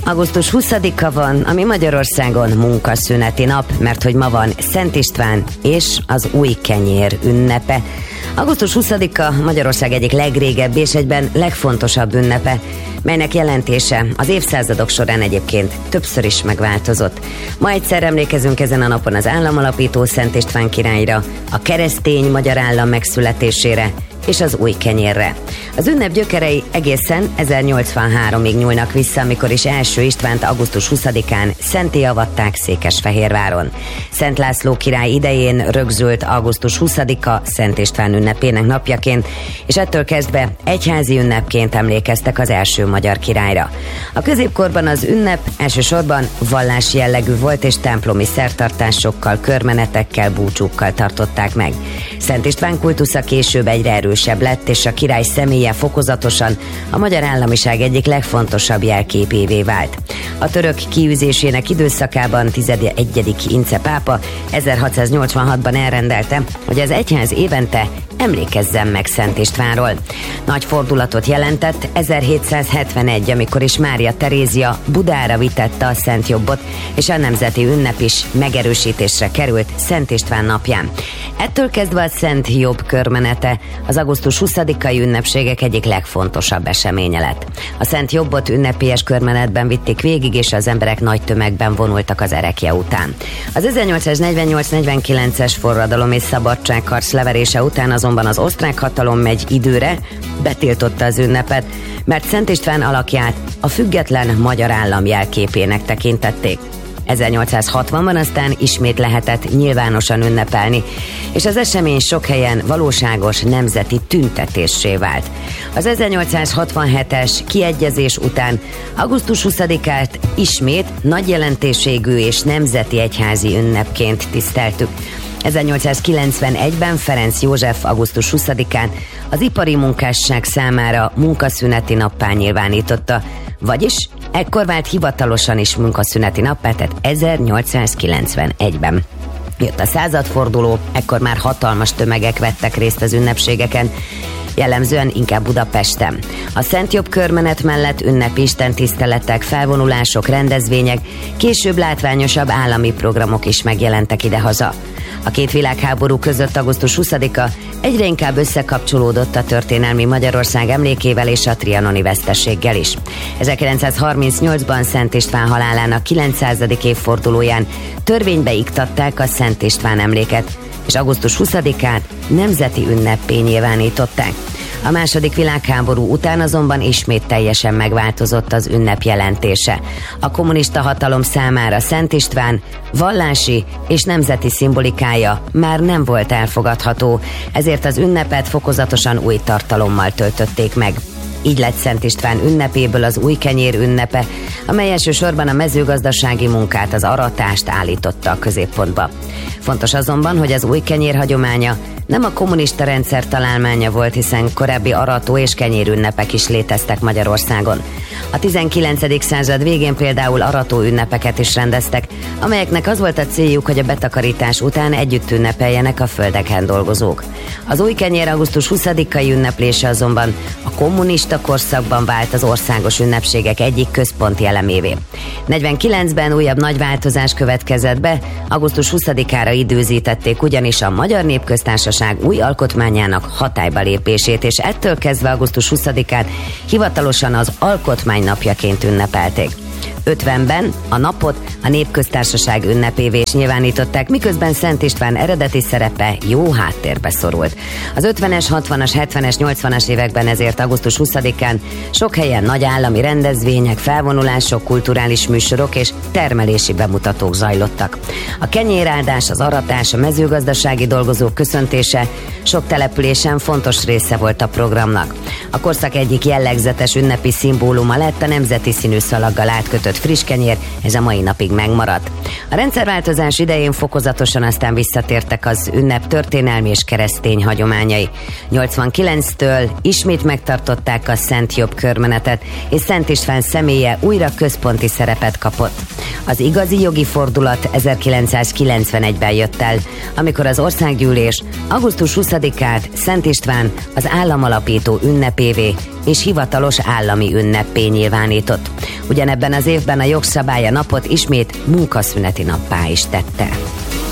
Augusztus 20-a van, ami Magyarországon munkaszüneti nap, mert hogy ma van Szent István és az új kenyér ünnepe. Augusztus 20-a Magyarország egyik legrégebbi és egyben legfontosabb ünnepe, melynek jelentése az évszázadok során egyébként többször is megváltozott. Ma egyszer emlékezünk ezen a napon az államalapító Szent István királyra, a keresztény magyar állam megszületésére és az új kenyérre. Az ünnep gyökerei egészen 1083-ig nyúlnak vissza, amikor is első Istvánt augusztus 20-án szentté avatták Székesfehérváron. Szent László király idején rögzült augusztus 20-a Szent István ünnepének napjaként, és ettől kezdve egyházi ünnepként emlékeztek az első magyar királyra. A középkorban az ünnep elsősorban vallási jellegű volt, és templomi szertartásokkal, körmenetekkel, búcsúkkal tartották meg. Szent István kultusza később egyre erősebb lett, és a király személye fokozatosan a magyar államiság egyik legfontosabb jelképévé vált. A török kiűzésének időszakában 11. Ince pápa 1686-ban elrendelte, hogy az egyház évente emlékezzen meg Szent Istvánról. Nagy fordulatot jelentett 1771, amikor is Mária Terézia Budára vitette a Szent Jobbot, és a nemzeti ünnep is megerősítésre került Szent István napján. Ettől kezdve a Szent Jobb körmenete az augusztus 20-ai ünnepségek egyik legfontosabb eseménye lett. A Szent Jobbot ünnepélyes körmenetben vitték végig, és az emberek nagy tömegben vonultak az erekje után. Az 1848-49-es forradalom és szabadságharc leverése után azonban az osztrák hatalom egy időre betiltotta az ünnepet, mert Szent István alakját a független magyar állam jelképének tekintették. 1860-ban aztán ismét lehetett nyilvánosan ünnepelni, és az esemény sok helyen valóságos nemzeti tüntetéssé vált. Az 1867-es kiegyezés után augusztus 20-át ismét nagy jelentőségű és nemzeti egyházi ünnepként tiszteltük. 1891-ben Ferenc József augusztus 20-án az ipari munkásság számára munkaszüneti nappá nyilvánította, vagyis ekkor vált hivatalosan is munkaszüneti nappá, tehát 1891-ben. Jött a századforduló, ekkor már hatalmas tömegek vettek részt az ünnepségeken, jellemzően inkább Budapesten. A Szent Jobb körmenet mellett ünnepi istentiszteletek, felvonulások, rendezvények, később látványosabb állami programok is megjelentek idehaza. A két világháború között augusztus 20-a egyre inkább összekapcsolódott a történelmi Magyarország emlékével és a trianoni veszteséggel is. 1938-ban Szent István halálának 900. évfordulóján törvénybe iktatták a Szent István emléket, és augusztus 20-át nemzeti ünneppé nyilvánították. A második világháború után azonban ismét teljesen megváltozott az ünnep jelentése. A kommunista hatalom számára Szent István vallási és nemzeti szimbolikája már nem volt elfogadható, ezért az ünnepet fokozatosan új tartalommal töltötték meg. Így lett Szent István ünnepéből az új kenyér ünnepe, amely elsősorban a mezőgazdasági munkát, az aratást állította a középpontba. Fontos azonban, hogy az új kenyér hagyománya nem a kommunista rendszer találmánya volt, hiszen korábbi arató és kenyér ünnepek is léteztek Magyarországon. A 19. század végén például arató ünnepeket is rendeztek, amelyeknek az volt a céljuk, hogy a betakarítás után együtt ünnepeljenek a földeken dolgozók. Az új kenyér augusztus 20-ai ünneplése azonban a kommunista korszakban vált az országos ünnepségek egyik központi elemévé. 49-ben újabb nagy változás következett be, augusztus 20-ára időzítették ugyanis a Magyar Népköztársaság új alkotmányának hatályba lépését, és ettől kezdve augusztus 20-át hivatalosan az alkotmány napjaként ünnepelték. 50-ben a napot a Népköztársaság ünnepévé is nyilvánították, miközben Szent István eredeti szerepe jó háttérbe szorult. Az 50-es, 60-as, 70-es, 80-as években ezért augusztus 20-án sok helyen nagy állami rendezvények, felvonulások, kulturális műsorok és termelési bemutatók zajlottak. A kenyéráldás, az aratás, a mezőgazdasági dolgozók köszöntése sok településen fontos része volt a programnak. A korszak egyik jellegzetes ünnepi szimbóluma lett a nemzeti színű szalaggal átkötött friss kenyér, ez a mai napig megmaradt. A rendszerváltozás idején fokozatosan aztán visszatértek az ünnep történelmi és keresztény hagyományai. 89-től ismét megtartották a Szent Jobb körmenetet, és Szent István személye újra központi szerepet kapott. Az igazi jogi fordulat 1991-ben jött el, amikor az országgyűlés augusztus 20-át Szent István az államalapító ünnepé ünnepévé és hivatalos állami ünneppé nyilvánított. Ugyanebben az évben a jogszabály a napot ismét munkaszüneti nappá is tette.